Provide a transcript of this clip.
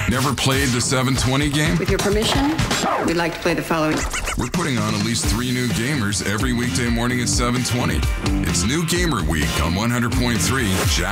Never played the 720 game? With your permission, we'd like to play the following. We're putting on at least 3 new gamers every weekday morning at 720. It's New Gamer Week on 100.3 Jack.